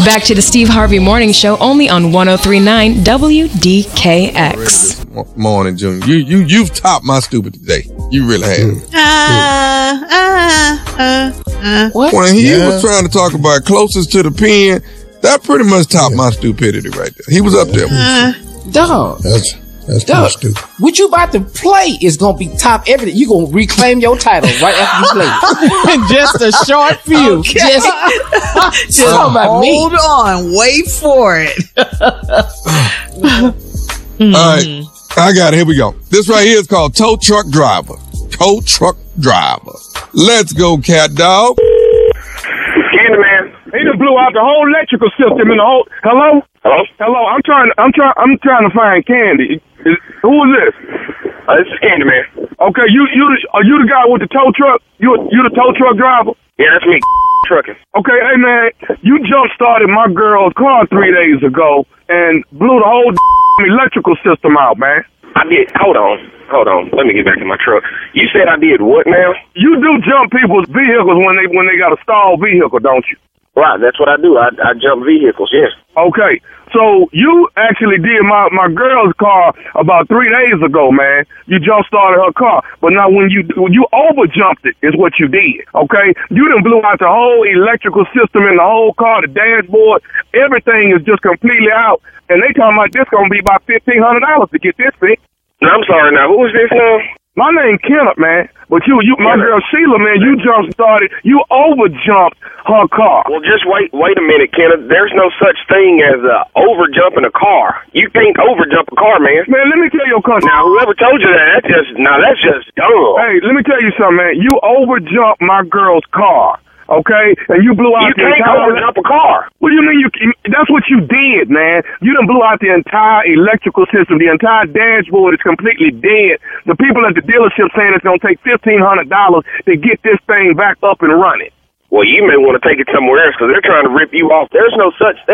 Back to the Steve Harvey Morning Show, only on 103.9 WDKX. Morning, Junior. You've topped my stupid today. You really have. What? When he was trying to talk about closest to the pen, that pretty much topped my stupidity right there. He was up there. Dog. That's too stupid. What you about to play is going to be top everything. You going to reclaim your title right after you play it. In just a short few. Okay. Just talk about me. Hold on. Wait for it. All right. I got it. Here we go. This right here is called Tow Truck Driver. Tow Truck Driver. Let's go, cat dog. Candyman. He done blew out the whole electrical system in the whole. Hello? I'm trying to find Candy. Who is this? This is Candyman. Okay, are you the guy with the tow truck? You the tow truck driver? Yeah, that's me. Trucking. Okay, hey man, you jump started my girl's car 3 days ago and blew the whole electrical system out, man. I did. Hold on. Let me get back to my truck. You said I did what now? You do jump people's vehicles when they got a stalled vehicle, don't you? Right, that's what I do. I jump vehicles, yes. Okay, so you actually did my girl's car about 3 days ago, man. You jump started her car, but now when you over jumped it is what you did. Okay, you done blew out the whole electrical system in the whole car, the dashboard, everything is just completely out. And they talking about this gonna be about $1,500 to get this fixed. I'm sorry. Now who is this now? My name Kenneth, man. But you, my girl Sheila, man, you jump started. You over jumped her car. Well, just wait a minute, Kenneth. There's no such thing as over jumping a car. You can't over jump a car, man. Man, let me tell you something. Now, whoever told you that, that's just dumb. Hey, let me tell you something, man. You over jumped my girl's car. Okay, and you blew out the entire... You can't over jump a car. What do you mean? That's what you did, man. You done blew out the entire electrical system. The entire dashboard is completely dead. The people at the dealership saying it's going to take $1,500 to get this thing back up and running. Well, you may want to take it somewhere else because they're trying to rip you off. There ain't no such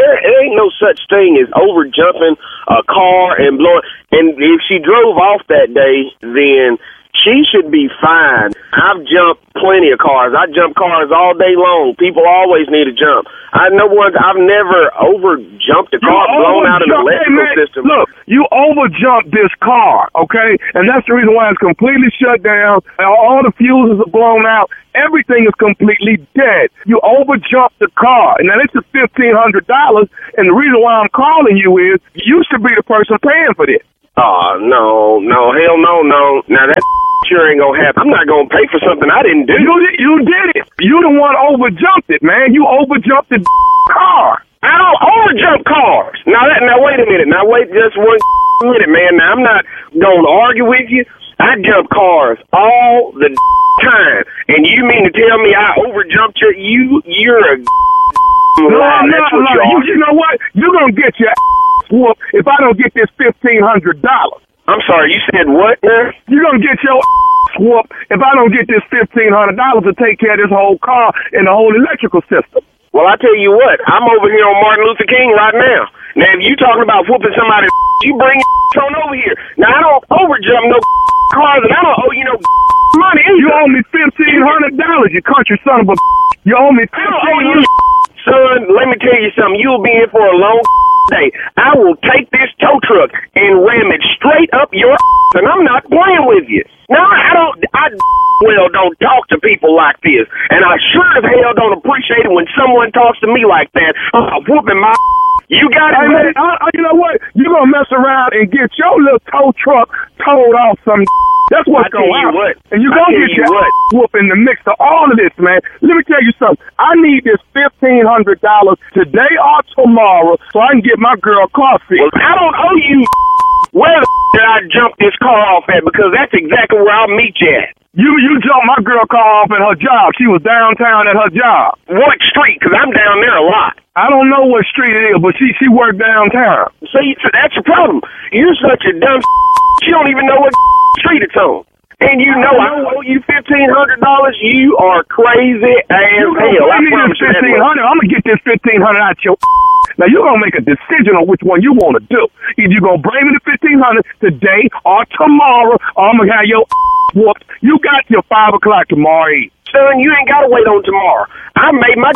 thing as over jumping a car and blowing. And if she drove off that day, then she should be fine. I've jumped plenty of cars. I jump cars all day long. People always need to jump. I've never over jumped a car, blown out an electrical system. Look, you over jumped this car, okay? And that's the reason why it's completely shut down. All the fuses are blown out. Everything is completely dead. You over jumped the car. And now this is $1,500. And the reason why I'm calling you is you should be the person paying for this. Oh, no, hell no. Now that sure ain't gonna happen. I'm not gonna pay for something I didn't do. You did it. You the one over jumped it, man. You over jumped the car. I don't over jump cars. Now wait a minute. Now wait just 1 minute, man. Now I'm not gonna argue with you. I jump cars all the time, and you mean to tell me I over jumped you're a lie. That's what you are. You know what? You're gonna get your whooped if I don't get this $1,500. I'm sorry, you said what, man? You're going to get your whooped if I don't get this $1,500 to take care of this whole car and the whole electrical system. Well, I tell you what, I'm over here on Martin Luther King right now. Now, if you talking about whooping somebody, you bring your on over here. Now, I don't overjump no cars, and I don't owe you no money either. You owe me $1,500, you country son of a You owe me $1,500. Son, let me tell you something. You'll be in for a long day. I will take this tow truck and ram it straight up your and I'm not playing with you. Now, I don't talk to people like this, and I sure as hell don't appreciate it when someone talks to me like that. I'm whooping my You got it, man. You know what? You're going to mess around and get your little tow truck towed off some That's what's going on. And you're going to get your whoop in the mix of all of this, man. Let me tell you something. I need this $1,500 today or tomorrow so I can get my girl coffee. Well, I don't owe you where did I jump this car off at, because that's exactly where I'll meet you at. You jumped my girl car off at her job. She was downtown at her job. What street? Because I'm down there a lot. I don't know what street it is, but she worked downtown. See, so that's your problem. You're such a dumb You don't even know what street it's on. And you know I owe you $1,500. You are crazy as hell. I promise you that. I'm going to get this $1,500 out your Now, you're going to make a decision on which one you want to do. Either you're going to bring me the $1,500 today or tomorrow, or I'm going to have your whooped. You got till 5 o'clock tomorrow. Son, you ain't got to wait on tomorrow. I made my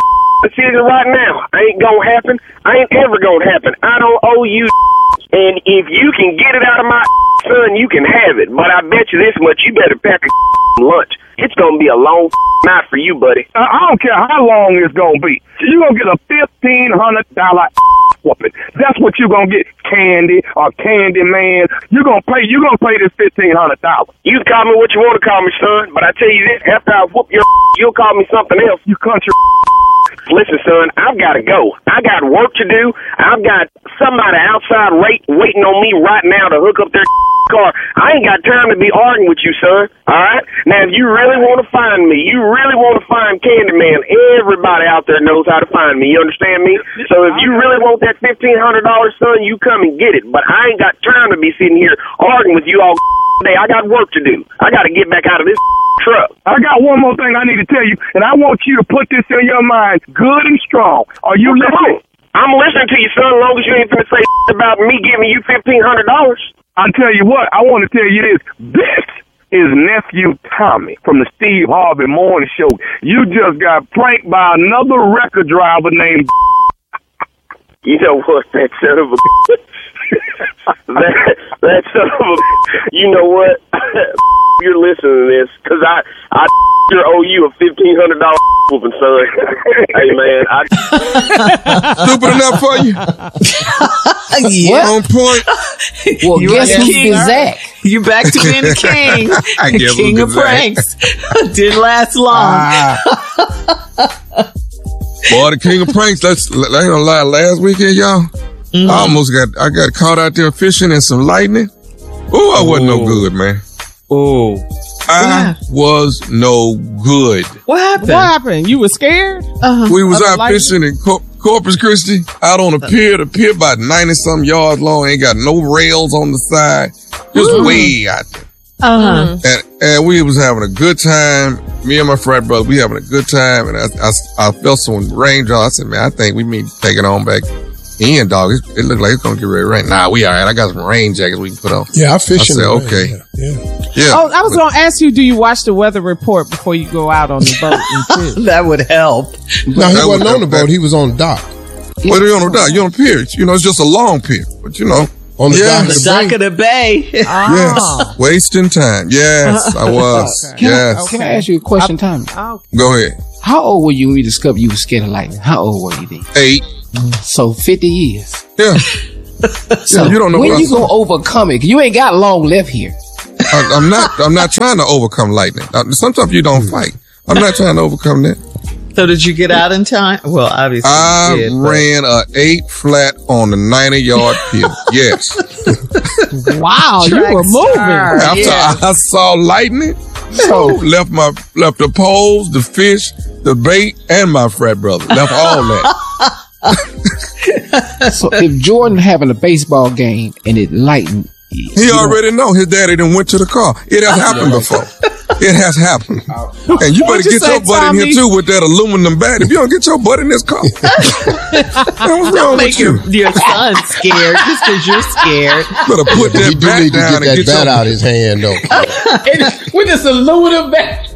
decision right now. Ain't gonna happen. Ain't ever gonna happen. I don't owe you. And if you can get it out of my son, you can have it. But I bet you this much, you better pack a lunch. It's gonna be a long night for you, buddy. I don't care how long it's gonna be. You're gonna get a $1,500 whooping. That's what you're gonna get, Candy or Candy Man. You're gonna pay this $1,500. You can call me what you want to call me, son, but I tell you this, after I whoop your you'll call me something else. You country. Listen, son, I've got to go. I got work to do. I've got somebody outside waiting on me right now to hook up their car. I ain't got time to be arguing with you, son. All right? Now, if you really want to find me, you really want to find Candyman, everybody out there knows how to find me. You understand me? So if you really want that $1,500, son, you come and get it. But I ain't got time to be sitting here arguing with you all day. I got work to do. I got to get back out of this truck. I got one more thing I need to tell you, and I want you to put this in your mind good and strong. Are you listening? I'm listening to you, son, as long as you ain't going to say about me giving you $1,500. I'll tell you what, I want to tell you this. This is Nephew Tommy from the Steve Harvey Morning Show. You just got pranked by another record driver named You know what, that son of a that son of a you know what? You're listening to this, because I sure owe you a $1,500 whooping, son. Hey, man. Stupid enough for you? Yeah. On point. Well, You guess are who's king, the huh? Zach? You back to being a king. I The guess king who's of the Zach? pranks. Didn't last long. Boy, the king of pranks. I ain't gonna lie. Last weekend, y'all, I got caught out there fishing in some lightning. Ooh, I wasn't no good, man. Oh. I was no good. What happened? What happened? You were scared? We was Of the out lightning? fishing in Corpus Christi, out on a pier. The pier about 90-some yards long. Ain't got no rails on the side. Just way out there. And we was having a good time. Me and my frat brother, we having a good time. And I felt some raindrops. I said, man, I think we need to take it on back in, dog. It looked like it's going to get ready to rain. Nah, we all right. I got some rain jackets we can put on. Yeah, I fish in I said, the rain. okay. Yeah. Oh, I was going to ask you, do you watch the weather report before you go out on the boat and fish? That would help. No, he wasn't on the boat. He was on the dock. What are you on the dock? You're on a pier. You know, it's just a long pier. But, you know. On the dock of The the dock bay. of the bay. Yes. Wasting time. Yes, I was. Yes. Can I ask you a question, Tommy? Go ahead. How old were you when you discovered you were scared of lightning? How old were you then? 8. So 50 years. Yeah. So you don't know when what you gonna overcome it? 'Cause you ain't got long left here. I'm not trying to overcome lightning. Sometimes you don't fight. I'm not trying to overcome that. So did you get out in time? Well, obviously I you did, but- ran a 8 flat on the 90-yard pier. Yes. Wow, you were moving. After Yeah. I saw lightning, left the poles, the fish, the bait, and my frat brother. Left all that. So if Jordan having a baseball game and it lightened, He already know his daddy done went to the car. It has happened before. It has happened. And you better What'd you get your say, butt in here Tommy? too with that aluminum bat. If you don't get your butt in this car. What's wrong Make with you? your son scared just because you're scared. Better put He that do bat need to down get and that get bat your out his hand, though. with this aluminum bat.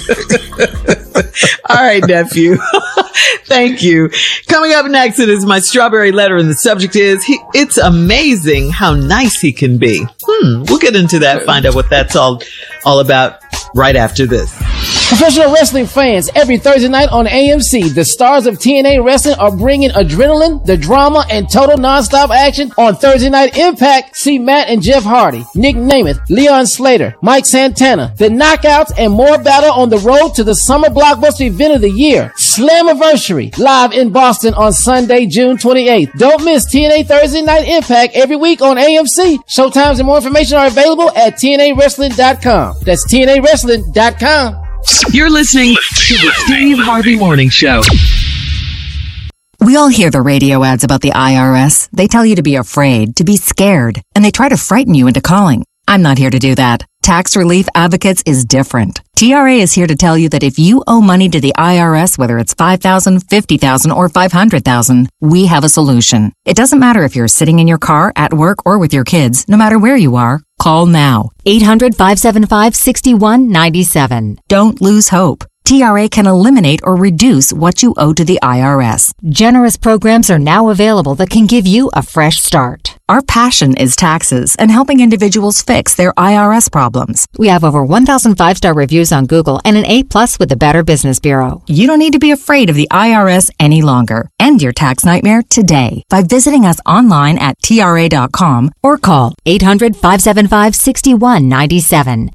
All right, nephew. Thank you. Coming up next, it is my strawberry letter, and the subject is, it's amazing how nice he can be. We'll get into that, find out what that's all about right after this. Professional wrestling fans, every Thursday night on AMC, the stars of TNA Wrestling are bringing adrenaline, the drama, and total nonstop action on Thursday Night Impact. See Matt and Jeff Hardy, Nick Namath, Leon Slater, Mike Santana, the Knockouts, and more battle on the road to the summer blockbuster event of the year, Slammiversary, live in Boston on Sunday, June 28th. Don't miss TNA Thursday Night Impact every week on AMC. Showtimes and more information are available at TNAWrestling.com. That's TNAWrestling.com. You're listening to the Steve Harvey Morning Show. We all hear the radio ads about the IRS. They tell you to be afraid, to be scared, and they try to frighten you into calling. I'm not here to do that. Tax Relief Advocates is different. TRA is here to tell you that if you owe money to the IRS, whether it's $5,000, $50,000, or $500,000, we have a solution. It doesn't matter if you're sitting in your car, at work, or with your kids. No matter where you are, call now. 800-575-6197. Don't lose hope. TRA can eliminate or reduce what you owe to the IRS. Generous programs are now available that can give you a fresh start. Our passion is taxes and helping individuals fix their IRS problems. We have over 1,000 5-star reviews on Google and an A+ with the Better Business Bureau. You don't need to be afraid of the IRS any longer. End your tax nightmare today by visiting us online at TRA.com or call 800-575-6197.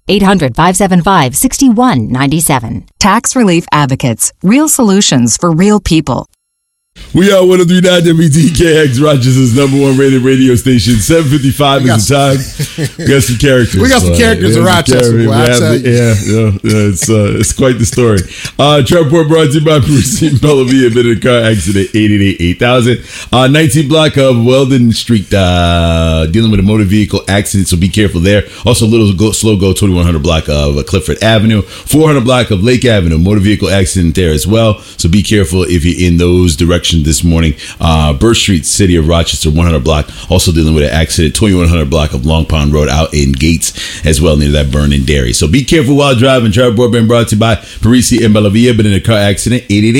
800-575-6197. Tax Relief Advocates. Real solutions for real people. We are 103.9 WDKX, Rochester's #1 rated radio station. 7:55 is the time. We got some characters. We got some characters in Rochester. It's quite the story. Trevor Report brought to you by Parisi Bellavia. Been in a car accident, 888-8000. 19 block of Weldon Street, dealing with a motor vehicle accident, so be careful there. Also, a little slow go, 2100 block of Clifford Avenue. 400 block of Lake Avenue, motor vehicle accident there as well. So be careful if you're in those directions this morning. Burr Street, City of Rochester, 100 block, also dealing with an accident. 2100 block of Long Pond Road out in Gates as well, near that burn in Dairy. So be careful while driving. Trevor Report been brought to you by Parisi and Bellavia. Been in a car accident,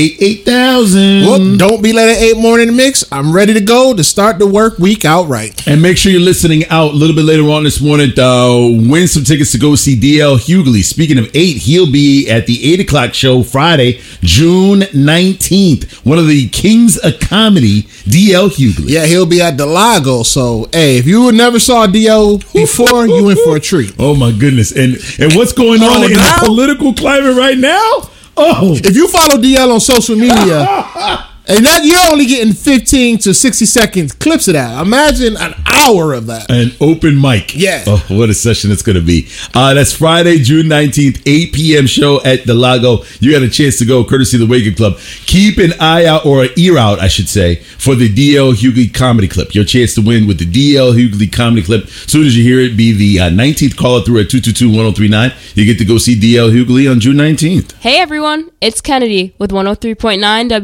888-8000. Well, don't be late at 8 morning in the mix. I'm ready to go to start the work week out right. And make sure you're listening out a little bit later on this morning. Win some tickets to go see DL Hughley. Speaking of 8, he'll be at the 8 o'clock show Friday, June 19th. One of the kings of comedy, DL Hughley. Yeah, he'll be at the Lago. So, hey, if you never saw DL before, you in for a treat. Oh my goodness! And what's going on in the political climate right now? Oh, if you follow DL on social media. And that you're only getting 15 to 60 seconds clips of that. Imagine an hour of that. An open mic. Yeah. Oh, what a session it's going to be. That's Friday, June 19th, 8 p.m. show at the Lago. You got a chance to go, courtesy of the Waking Club. Keep an eye out, or an ear out, I should say, for the DL Hughley comedy clip. Your chance to win with the DL Hughley comedy clip. As soon as you hear it, be the 19th caller through at 222-1039. You get to go see DL Hughley on June 19th. Hey, everyone. It's Kennedy with 103.9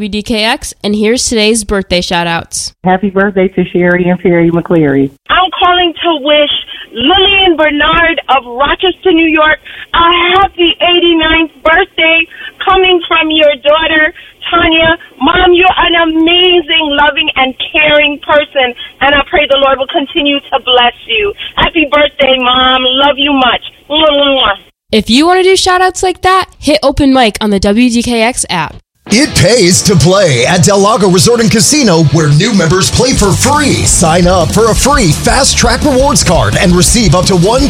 WDKX. And here's today's birthday shout-outs. Happy birthday to Sherry and Perry McCleary. I'm calling to wish Lillian Bernard of Rochester, New York, a happy 89th birthday coming from your daughter, Tanya. Mom, you're an amazing, loving, and caring person, and I pray the Lord will continue to bless you. Happy birthday, Mom. Love you much. Mwah. If you want to do shout-outs like that, hit open mic on the WDKX app. It pays to play at Del Lago Resort and Casino, where new members play for free. Sign up for a free Fast Track Rewards card and receive up to $1,000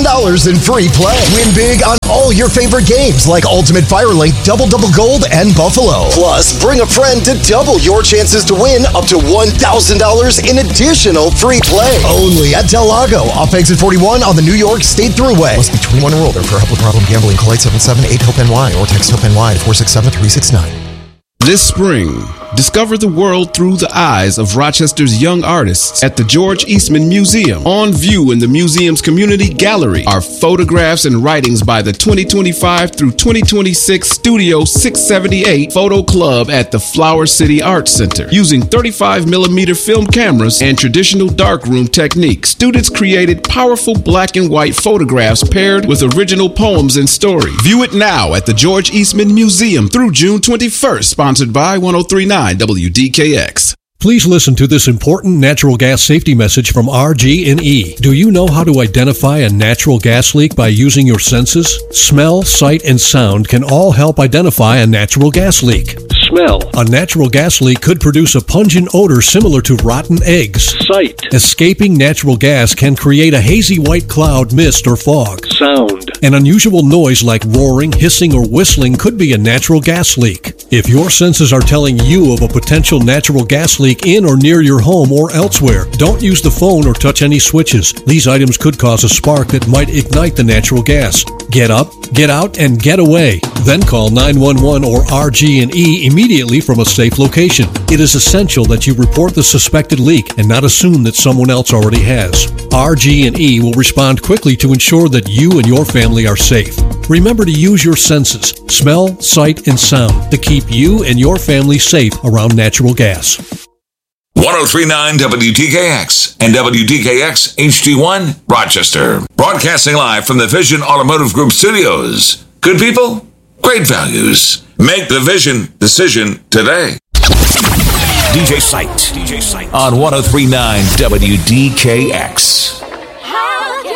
in free play. Win big on all your favorite games like Ultimate Firelink, Double Gold, and Buffalo. Plus, bring a friend to double your chances to win up to $1,000 in additional free play. Only at Del Lago, off exit 41 on the New York State Thruway. Must be 21 and older. For help with problem gambling, call 877-8-HOPE-NY or text HOPE-NY to 467-369. This spring, discover the world through the eyes of Rochester's young artists at the George Eastman Museum. On view in the museum's community gallery are photographs and writings by the 2025 through 2026 Studio 678 Photo Club at the Flower City Arts Center. Using 35mm film cameras and traditional darkroom techniques, students created powerful black and white photographs paired with original poems and stories. View it now at the George Eastman Museum through June 21st. Sponsored by 103.9 WDKX. Please listen to this important natural gas safety message from RG&E. Do you know how to identify a natural gas leak by using your senses? Smell, sight, and sound can all help identify a natural gas leak. Smell. A natural gas leak could produce a pungent odor similar to rotten eggs. Sight. Escaping natural gas can create a hazy white cloud, mist, or fog. Sound. An unusual noise like roaring, hissing, or whistling could be a natural gas leak. If your senses are telling you of a potential natural gas leak in or near your home or elsewhere, don't use the phone or touch any switches. These items could cause a spark that might ignite the natural gas. Get up, get out, and get away. Then call 911 or RG&E immediately from a safe location. It is essential that you report the suspected leak and not assume that someone else already has. RG&E will respond quickly to ensure that you and your family are safe. Remember to use your senses, smell, sight, and sound to keep you and your family safe around natural gas. 103.9 WDKX and WDKX HD1 Rochester. Broadcasting live from the Vision Automotive Group studios. Good people, Great values. Make the vision decision today. DJ Sight on 103.9 WDKX.